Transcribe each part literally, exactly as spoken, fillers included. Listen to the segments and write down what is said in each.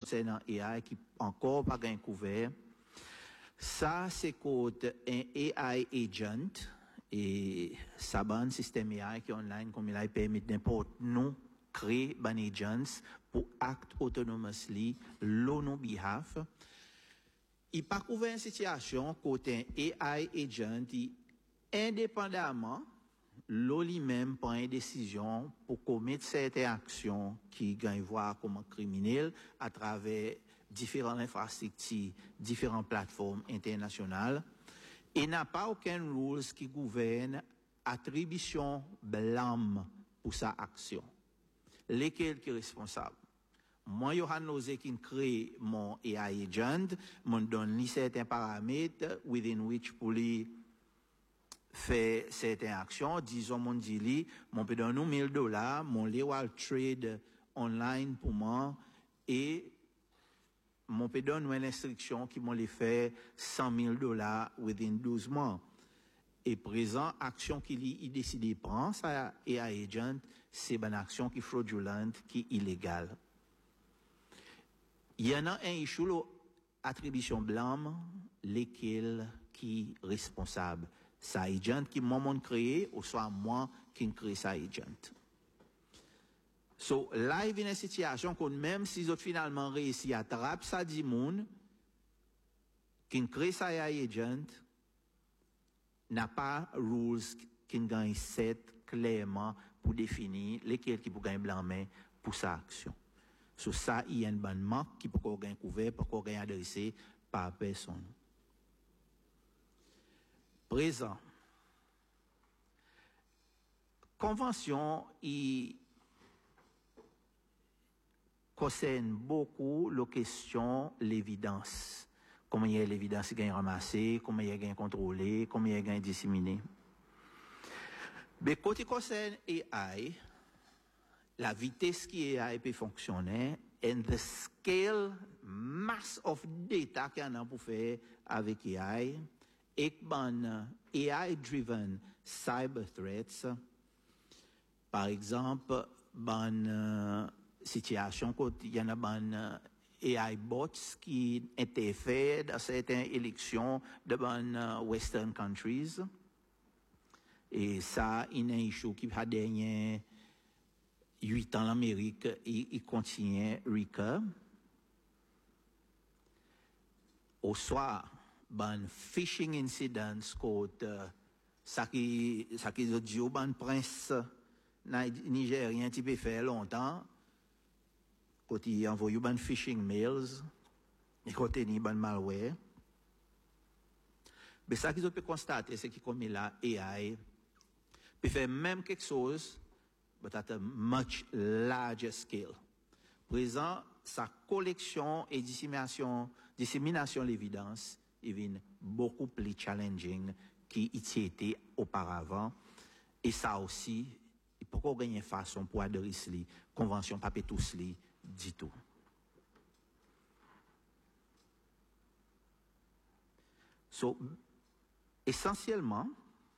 concernant A I qui encore pas gain couvert. Ça, c'est code un A I agent et ça ban système A I qui est online comme il a permis n'importe nous créer ban agents pour act autonomously on nos behalf. Il pas couvert une situation côté un A I agent qui indépendamment l'O lui-même prend une décision pour commettre certaines actions qui gagnent voir comme criminel à travers différentes infrastructures, différentes plateformes internationales et n'a pas aucun rules qui gouverne attribution blâme pour sa action. Lesquels qui est responsable? Moi, Johan Lozé qui crée mon A I agent, me donne certains paramètres within which pour lui fait certaines actions, disons mon dit mon peut donner mille dollars, mon legal trade online pour moi et mon peut donner une instruction qui m'ont les fait cent mille dollars within douze mois. Et présent, action qu'il il décide de prendre, ça A I agent, c'est une action qui est fraudulente, qui est illégale. Il y en a un issue, attribution blâme, lesquels qui est responsable. Ça agent qui m'a créé, ou soit moi qui crée ça agent. So, là, il y a une situation que même si ils ont finalement réussi à attraper ça du monde, qui crée ça agent, n'a pas rules qui gagnent set clairement pour définir lesquels qui pour gagner blâmer pour sa action. So, ça, il y a une bonne marque qui peut gagner couvert, peut gagner adressé par personne. Présent. Convention, il concerne beaucoup la question de l'évidence. Comment il y a l'évidence qui est ramassée, comment il y a contrôlée, comment il y a disséminée. Mais quand il concerne A I, la vitesse qui A I peut fonctionner, and the scale, mass of data qu'il y en a pour faire avec A I, et ben A I-driven cyber threats, par exemple, ben euh, situation quand il y en a ben euh, A I bots qui interfèrent dans certaines élections de ben euh, Western countries, et ça, il y a un issue qui a dernier huit ans en Amérique, et il continue recur. Au soir, ban phishing incidents côté ça qui ça qui dit au ban prince nigérien qui peut faire longtemps côté il envoie ban phishing mails et côté ni ban malware mais ça qu'ils ont pu constater c'est que comme là A I peut faire même quelque chose but at a much larger scale. Présent sa collection et dissémination dissémination de l'évidence est beaucoup plus challenging qu'il était auparavant. Et ça aussi, il peut pas gagner façon pour adresser les conventions papier tous les dit tout. So, essentiellement,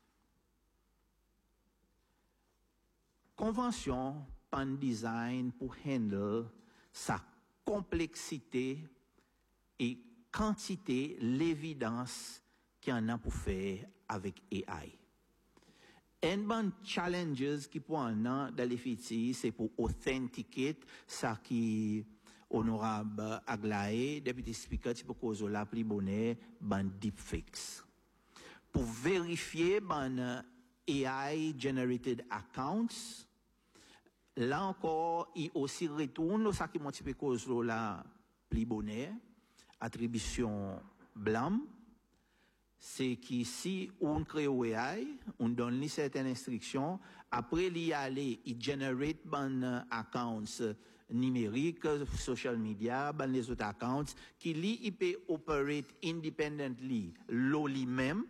convention pan design pour handle sa complexité et quantité, l'évidence qu'il y en a pour faire avec A I. Un bon challenges qui pour en a dans les fichiers, c'est pour authenticate ça qui honorable Aglaé, deputy speaker, tu peux causer la plus bonne, ban deepfakes. Pour vérifier ban A I generated accounts, là encore, il aussi retourne ça qui monte peu cause la plus bonne, attribution blâme, c'est qu'ici, on crée A I, on donne certaines instructions, après l'y aller, il generate ban accounts numériques, social media, ban les autres accounts, qui lui, il peut operate independently, l'eau lui-même,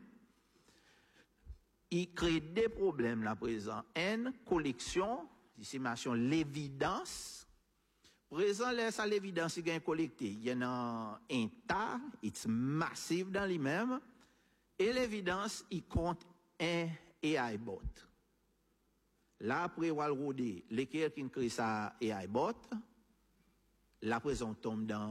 il crée des problèmes là présent. Une collection, dissémination, l'évidence, présent, là, ça, l'évidence, il y a collecté. Il y en a un tas, it's massif dans lui-même, et l'évidence, il compte un A I bot. Là, après, on va le roder, lesquels qui crée ça A I bot, la présent tombe dans